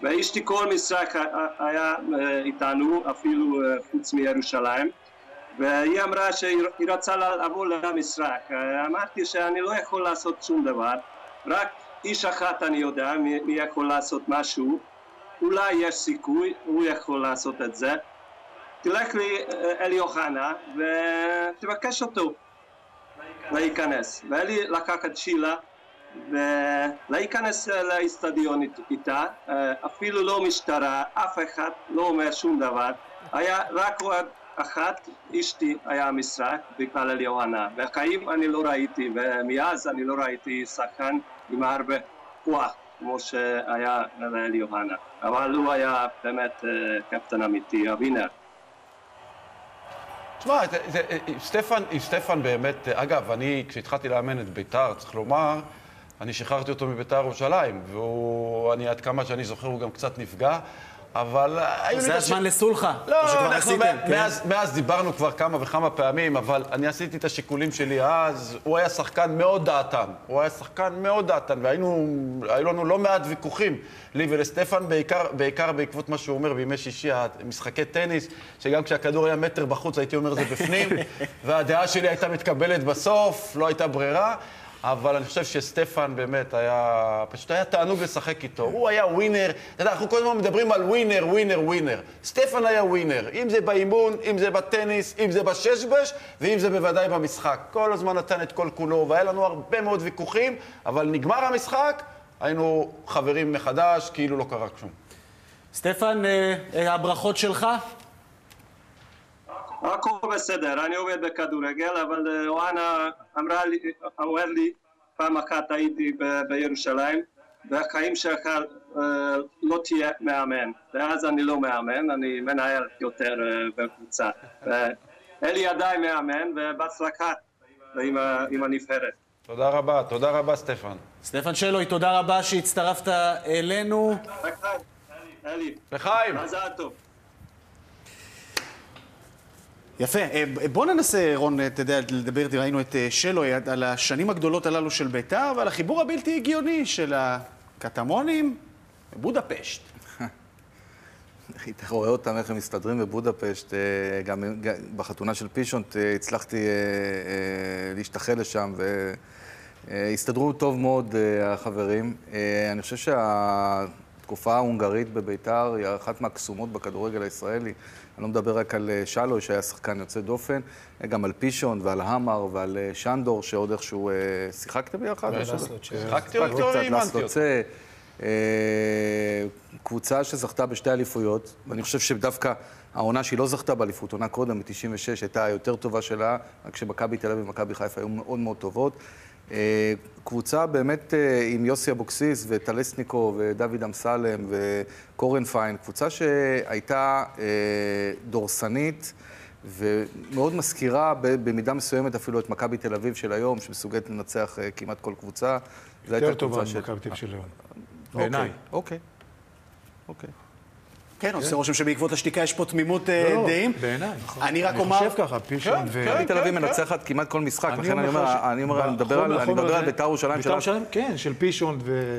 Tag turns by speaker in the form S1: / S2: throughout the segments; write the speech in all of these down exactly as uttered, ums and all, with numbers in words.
S1: ואשתי כל משחק היה איתנו, אפילו חוץ מירושלים, והיא אמרה שהיא רצה לבוא למשחק. אמרתי שאני לא יכול לעשות שום דבר, רק איש אחת אני יודע מי יכול לעשות משהו, אולי יש סיכוי, הוא יכול לעשות את זה. תלך לי אלי אוחנה ותבקש אותו להיכנס. ואלי לקח את שילה ולהיכנס לאצטדיון איתה, אפילו לא משטרה, אף אחד לא אומר שום דבר. היה רק עוד אחת, אשתי היה משחק בכלל אלי אוחנה. בחיים אני לא ראיתי, ומאז אני לא ראיתי שחקן עם הרבה כוח כמו שהיה אלי אוחנה. אבל הוא היה באמת קפטן אמיתי, הווינר.
S2: תשמע, סטפן, סטפן באמת, אגב, אני כשהתחלתי לאמן את בית"ר, צריך לומר, אני שחררתי אותו מבית"ר ירושלים, ואני עד כמה שאני זוכר הוא גם קצת נפגע, אבל...
S3: זה הזמן לסולחה.
S2: לא, אנחנו מאז דיברנו כבר כמה וכמה פעמים, אבל אני עשיתי את השיקולים שלי אז, הוא היה שחקן מאוד דעתן, הוא היה שחקן מאוד דעתן, והיינו לנו לא מעט ויכוחים, לי ולסטפן, בעיקר בעקבות מה שהוא אומר בימי שישי, משחקי טניס, שגם כשהכדור היה מטר בחוץ הייתי אומר זה בפנים, והדעה שלי הייתה מתקבלת בסוף, לא הייתה ברירה, אבל אני חושב שסטפן באמת היה, פשוט היה תענוג לשחק איתו. הוא היה ווינר. אתה יודע, אנחנו כל הזמן מדברים על ווינר, ווינר, ווינר. סטפן היה ווינר. אם זה באימון, אם זה בטניס, אם זה בששבש, ואם זה בוודאי במשחק. כל הזמן נתן את כל כולו, והיה לנו הרבה מאוד ויכוחים, אבל נגמר המשחק, היינו חברים מחדש, כאילו לא קרה כלום.
S3: סטפן, הברכות שלך?
S1: הכל בסדר, אני עובד בכדורגל, אבל אוחנה אמרה לי, אומר לי, פעם אחת הייתי בירושלים, והחיים שלך לא תהיה מאמן, ואז אני לא מאמן, אני מנהל יותר בקבוצה. אלי עדיין מאמן, ובהצלחה עם הנבחרת.
S2: תודה רבה, תודה רבה סטפן.
S3: סטפן שלוי, תודה רבה שהצטרפת אלינו.
S1: לחיים, אלי.
S2: לחיים.
S1: מזל טוב.
S3: יפה. בוא ננסה, רון, אתה יודע, לדבר, ראינו את שלוי על השנים הגדולות הללו של בית"ר ועל החיבור הבלתי הגיוני של הקטמונים בבודפשט.
S4: אתה רואה אותם איך הם מסתדרים בבודפשט, גם בחתונה של פישונט הצלחתי להשתחל לשם והסתדרו טוב מאוד החברים. אני חושב שהתקופה ההונגרית בבית"ר היא אחת מהקסומות בכדורגל הישראלי. אני לא מדבר רק על שלוי שהיה שחקן יוצא דופן, גם על פישונט ועל המר ועל שנדור שעוד איכשהו שיחקת ביחד?
S2: שיחקתי אותו, אימנתי אותו.
S4: קבוצה שזכתה בשתי אליפויות, ואני חושב שדווקא העונה שהיא לא זכתה באליפות, עונה קודם, ב-תשעים ושש, הייתה היותר טובה שלה, רק שמכבי תל אביב ומכבי חיפה היו מאוד מאוד טובות. קבוצה באמת עם יוסי אבוקסיס וטלסניקו ודוד אמסלם וקורנפיין, קבוצה שהייתה דורסנית ומאוד מזכירה במידה מסוימת אפילו את מכבי תל אביב של היום, שמסוגלת לנצח כמעט כל קבוצה.
S5: יותר טובה ממכבי תל אביב של היום. בעיניי.
S4: אוקיי. אוקיי.
S3: כן, עושה רושם שבעקבות השתיקה יש פה תמימות דעים.
S5: בעיניי.
S3: אני רק אומר...
S5: אני חושב ככה, פישון ו...
S4: מכבי תל אביב מנצחת כמעט כל משחק, לכן אני אומר, אני מדבר על בית"ר ירושלים שלה.
S5: כן, של פישון ו...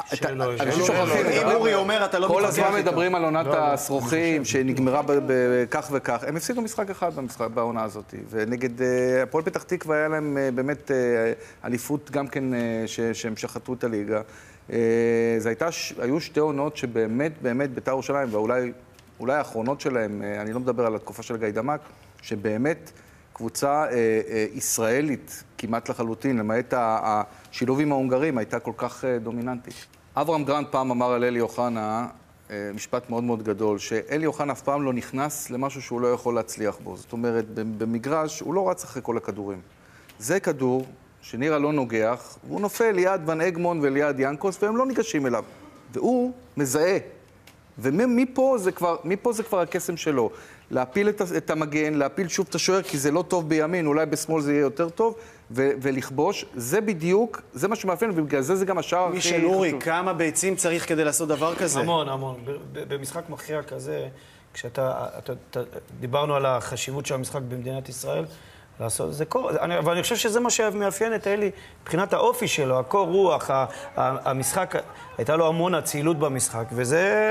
S3: אם אורי אומר, אתה לא מתווכח איתו.
S4: כל הזמן מדברים על עונת השרוכים, שנגמרה בכך וכך. הם הפסידו משחק אחד בעונה הזאת, ונגד הפועל פתח תקווה היה להם באמת אליפות גם כן שהם שחטו את הליגה. זה הייתה, היו שתי עונות שבאמת, באמת בית"ר ירושלים, ואולי אולי האחרונות שלהם, אני לא מדבר על התקופה של גיידמק, שבאמת קבוצה ישראלית כמעט לחלוטין, למעט השילוב עם ההונגרים, הייתה כל כך דומיננטית. אברהם גרנט פעם אמר על אלי אוחנה, משפט מאוד מאוד גדול, שאלי אוחנה אף פעם לא נכנס למשהו שהוא לא יכול להצליח בו. זאת אומרת, במגרש הוא לא רץ אחרי כל הכדורים. זה כדור שנירה לא נוגח, והוא נופל ליד ון אגמון וליד ינקוס, והם לא ניגשים אליו. והוא מזהה. ומפה זה כבר, מפה זה כבר הקסם שלו. להפיל את, את המגן, להפיל שוב את השוער, כי זה לא טוב בימין, אולי בשמאל זה יהיה יותר טוב, ו- ולכבוש. זה בדיוק, זה מה שמאפיין, ובגלל זה זה גם השער הכי
S3: חשוב. מישל אורי, כמה ביצים צריך כדי לעשות דבר כזה?
S6: המון, המון. במשחק מכריע כזה, כשאתה, אתה, אתה, דיברנו על החשיבות של המשחק במדינת ישראל, לעשות, זה קור, אני, אבל אני חושב שזה מה שמאפיין את אלי, מבחינת האופי שלו, הקור רוח, המשחק, הייתה לו המון אצילות במשחק, וזה...